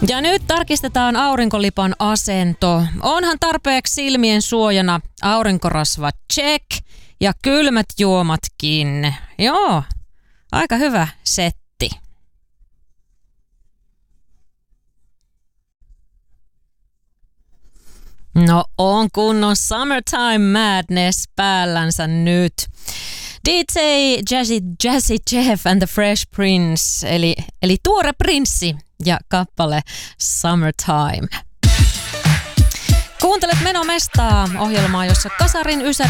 Ja nyt tarkistetaan aurinkolipan asento. Onhan tarpeeksi silmien suojana aurinkorasvat check ja kylmät juomatkin. Joo, aika hyvä setti. No on kunnon Summertime Madness päällänsä nyt. DJ Jazzy Jeff and the Fresh Prince, eli tuore prinssi ja kappale Summertime. Kuuntelet Menomestaa, ohjelmaa, jossa kasarin, ysärin